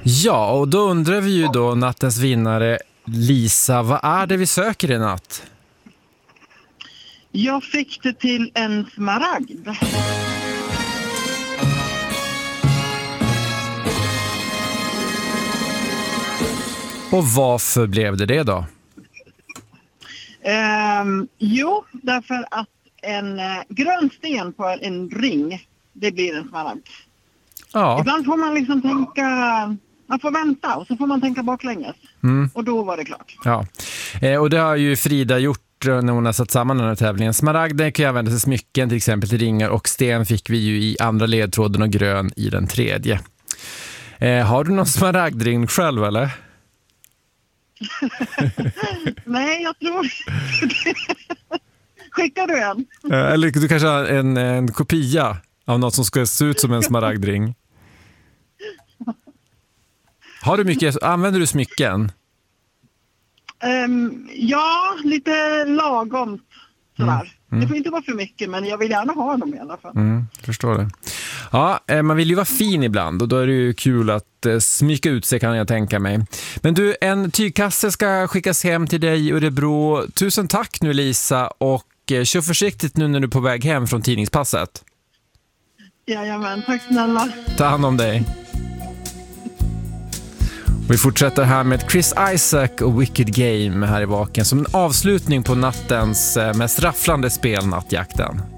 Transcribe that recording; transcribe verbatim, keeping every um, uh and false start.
Ja, och då undrar vi ju då nattens vinnare Lisa, vad är det vi söker i natt? Jag fick det till en smaragd. Och varför blev det det då? Um, jo, därför att en uh, grön sten på en ring, det blir en smaragd. Ja. Ibland får man liksom tänka, man får vänta och så får man tänka baklänges. Mm. Och då var det klart. Ja, eh, och det har ju Frida gjort när hon har satt samman den här tävlingen. Smaragden kan ju användas till smycken, till exempel till ringar, och sten fick vi ju i andra ledtråden och grön i den tredje. Eh, har du någon smaragdring själv eller? Nej, jag tror skickar du en? Eller du kanske har en, en kopia av något som ska se ut som en smaragdring. Har du mycket, använder du smycken? Um, ja, lite lagom sådär. Mm. Mm. Det får inte vara för mycket, men jag vill gärna ha dem i alla fall. Mm, förstår det. Ja, man vill ju vara fin ibland och då är det ju kul att eh, smyka ut sig, kan jag tänka mig. Men du, en tygkasse ska skickas hem till dig i Örebro. Tusen tack nu Lisa, och eh, kör försiktigt nu när du är på väg hem från tidningspasset. Jajamän, tack snälla. Ta hand om dig. Vi fortsätter här med Chris Isaak och Wicked Game här i Vaken som en avslutning på nattens mest rafflande spel, Nattjakten.